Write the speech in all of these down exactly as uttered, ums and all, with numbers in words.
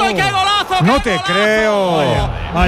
punto y qué golazo. No qué te golazo. creo. Vaya, Vaya.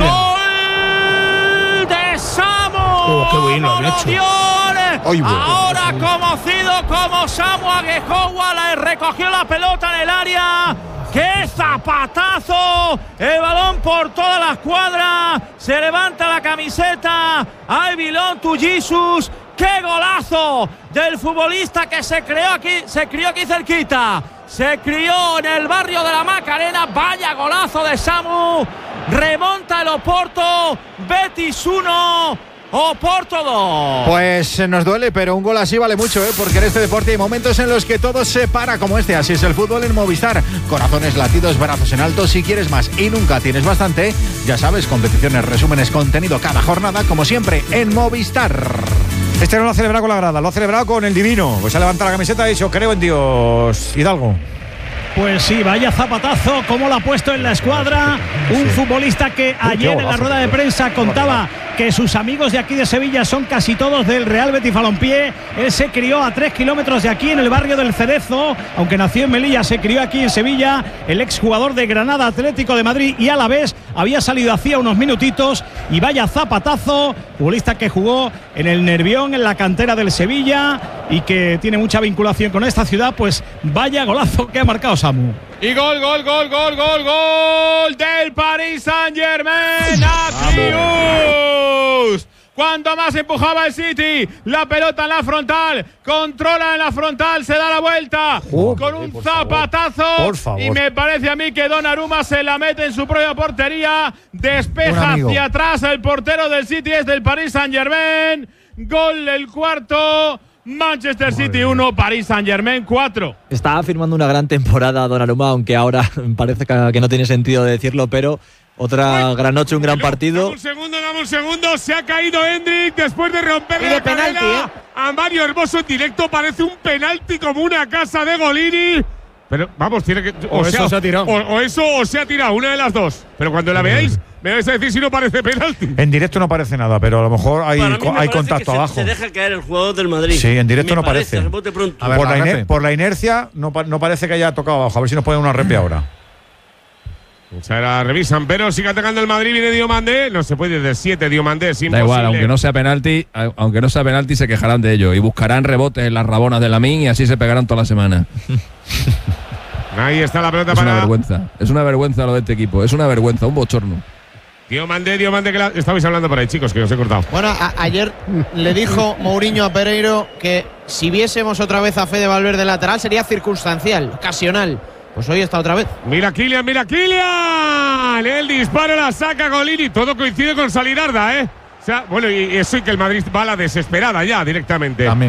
Gol de Samu. Oh, qué bien lo han hecho. Ay, bueno. Ahora conocido como Samu Aguejowa, recogió la pelota en el área. ¡Qué zapatazo! El balón por toda la escuadra. Se levanta la camiseta. I belong to Jesus. ¡Qué golazo del futbolista que se creó aquí, se crió aquí cerquita! Se crió en el barrio de la Macarena. Vaya golazo de Samu. Remonta el Oporto. Betis uno. Oporto dos. Pues nos duele, pero un gol así vale mucho, ¿eh? Porque en este deporte hay momentos en los que todo se para como este. Así es el fútbol en Movistar. Corazones latidos, brazos en alto. Si quieres más y nunca tienes bastante, ya sabes, competiciones, resúmenes, contenido cada jornada, como siempre, en Movistar. Este no lo ha celebrado con la grada, lo ha celebrado con el divino. Pues ha levantado la camiseta y ha dicho, creo en Dios. Hidalgo. Pues sí, vaya zapatazo, cómo lo ha puesto en la escuadra. Un futbolista que ayer en la rueda de prensa contaba que sus amigos de aquí de Sevilla son casi todos del Real Betis Balompié. Él se crió a tres kilómetros de aquí, en el barrio del Cerezo, aunque nació en Melilla, se crió aquí en Sevilla. El exjugador de Granada, Atlético de Madrid y Alavés había salido hacía unos minutitos. Y vaya zapatazo, futbolista que jugó en el Nervión, en la cantera del Sevilla, y que tiene mucha vinculación con esta ciudad. Pues vaya golazo que ha marcado Samu. Y gol, gol, gol, gol, gol, gol del Paris Saint-Germain. Atrius. Cuanto más empujaba el City, la pelota en la frontal, controla en la frontal, se da la vuelta oh, con un por zapatazo. Favor, por favor. Y me parece a mí que Donnarumma se la mete en su propia portería. Despeja hacia atrás el portero del City, es del Paris Saint-Germain. Gol el cuarto. Manchester City uno, Paris Saint-Germain cuatro. Está firmando una gran temporada Donnarumma, aunque ahora parece que no tiene sentido decirlo, pero otra Uy, gran noche, un gran partido. Dame un segundo, dame un segundo. Se ha caído Hendrik después de romperle la penalti, cadera ¿eh? a Mario Hermoso en directo. Parece un penalti como una casa de Golini. Pero vamos, tiene que. O, o sea, eso se ha tirado. O, o eso o se ha tirado, una de las dos. Pero cuando la veáis, me vais a decir si no parece penalti. En directo no parece nada, pero a lo mejor hay, hay contacto se, abajo. Se deja caer el jugador del Madrid. Sí, en directo me no parece. parece. Pronto. A ver, por, la iner- por la inercia, no, no parece que haya tocado abajo. A ver si nos ponen una repe ahora. O sea, la revisan, pero sigue atacando el Madrid. Viene Diomandé. No se puede desde siete. Diomandé es imposible. Da igual, aunque no sea penalti, aunque no sea penalti, se quejarán de ello y buscarán rebotes en las rabonas de Lamine y así se pegarán toda la semana. Ahí está la pelota es para. Es una vergüenza. Es una vergüenza lo de este equipo. Es una vergüenza, un bochorno. Diomandé, Diomandé, que la… estabais hablando por ahí, chicos, que os he cortado. Bueno, a- ayer le dijo Mourinho a Pereiro que si viésemos otra vez a Fede Valverde lateral sería circunstancial, ocasional. Pues hoy está otra vez. Mira Kylian, mira Kylian. El disparo la saca Golini. Todo coincide con Salinarda, ¿eh? O sea, bueno, y eso y que el Madrid va a la desesperada ya directamente. También.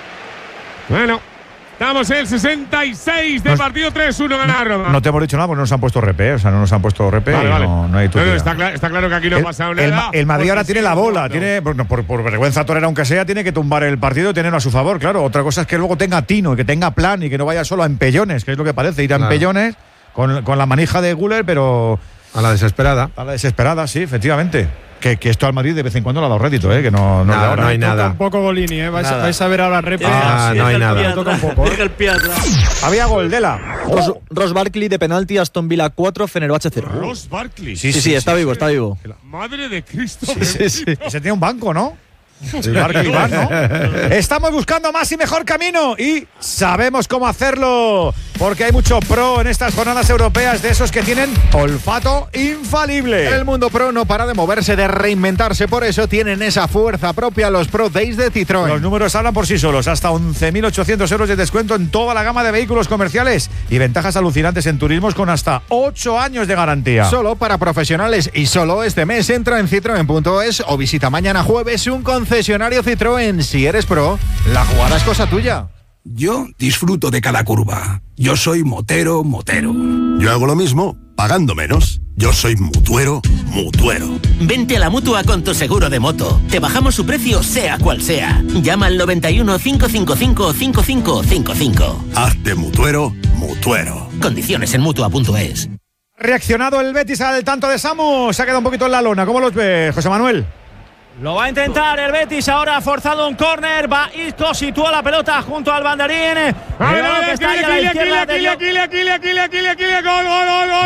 Bueno, estamos en el sesenta y seis de Nos, partido, tres uno gana Roma. No te hemos dicho nada porque no nos han puesto repe, ¿eh? O sea, no nos han puesto repe. Vale, y vale. No, no hay no, no, está, cl- está claro que aquí no el, ha pasado el, nada. El Madrid ahora tiene la bola, jugando. tiene por, por, por vergüenza torera aunque sea, tiene que tumbar el partido y tenerlo a su favor, claro. Otra cosa es que luego tenga tino y que tenga plan y que no vaya solo a empellones, que es lo que parece, ir a Claro. empellones con, con la manija de Güler, pero a la desesperada. A la desesperada, sí, efectivamente. Que, que esto al Madrid de vez en cuando le ha dado rédito, ¿eh? Que no, no, nada, ahora. no hay toca nada. un poco Golini, ¿eh? Vais, Nada. vais a ver ahora repe. Ah, no hay nada. Toca un poco, ¿eh? Deja el pie atrás. Había gol de la. Ross, Ross Barkley de penalti, Aston Villa cuatro, Fenerbahce cero. Ross Barkley. Sí, sí, sí, está vivo, está vivo. Madre de Cristo. Sí, sí, sí. Ese tiene un banco, ¿no? El Barkley Bar, ¿no? Estamos buscando más y mejor camino y sabemos cómo hacerlo, porque hay mucho pro en estas jornadas europeas, de esos que tienen olfato infalible. El mundo pro no para de moverse, de reinventarse, por eso tienen esa fuerza propia los Pro Days de Citroën. Los números hablan por sí solos, hasta once mil ochocientos euros de descuento en toda la gama de vehículos comerciales y ventajas alucinantes en turismos con hasta ocho años de garantía. Solo para profesionales y solo este mes. Entra en citroen punto es o visita mañana jueves un concesionario Citroën. Si eres pro, la jugada es cosa tuya. Yo disfruto de cada curva. Yo soy motero, motero. Yo hago lo mismo, pagando menos. Yo soy mutuero, mutuero. Vente a la Mutua con tu seguro de moto. Te bajamos su precio sea cual sea. Llama al noventa y uno, cinco cinco cinco, cinco cinco cinco cinco. Hazte mutuero, mutuero. Condiciones en Mutua punto es. Reaccionado el Betis al tanto de Samu, se ha quedado un poquito en la lona. ¿Cómo los ves, José Manuel? Lo va a intentar el Betis, ahora ha forzado un córner, va Isco, sitúa la pelota junto al banderín. Gol, gol, gol, gol, gol, gol, gol, gol, gol, gol, gol, gol, gol, gol,